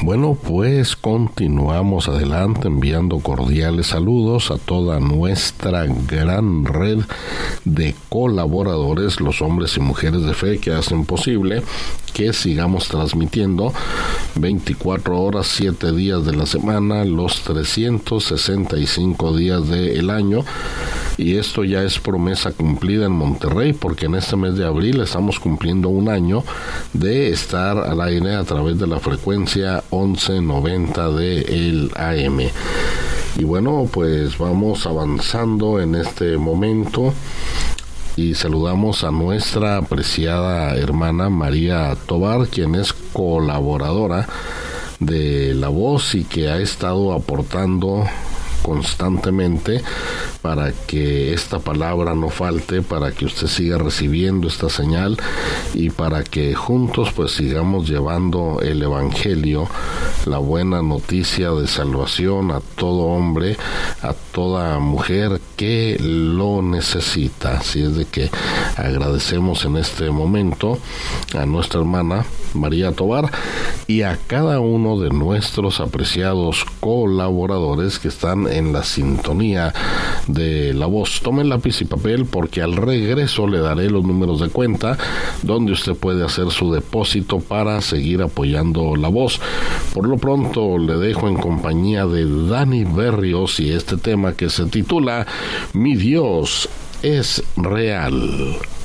Bueno, pues continuamos adelante enviando cordiales saludos a toda nuestra gran red de colaboradores, los hombres y mujeres de fe que hacen posible que sigamos transmitiendo 24 horas, 7 días de la semana, los 365 días del año. Y esto ya es promesa cumplida en Monterrey, porque en este mes de abril estamos cumpliendo un año de estar al aire a través de la frecuencia 1190 de el AM. Y bueno, pues vamos avanzando en este momento y saludamos a nuestra apreciada hermana María Tobar, quien es colaboradora de La Voz y que ha estado aportando constantemente para que esta palabra no falte, para que usted siga recibiendo esta señal y para que juntos pues sigamos llevando el evangelio, la buena noticia de salvación a todo hombre, a toda mujer que lo necesita. Así es de que agradecemos en este momento a nuestra hermana María Tobar y a cada uno de nuestros apreciados colaboradores que están en la sintonía de La Voz. Tomen lápiz y papel porque al regreso le daré los números de cuenta donde usted puede hacer su depósito para seguir apoyando La Voz. Por lo pronto le dejo en compañía de Dani Berrios y este tema que se titula Mi Dios es real.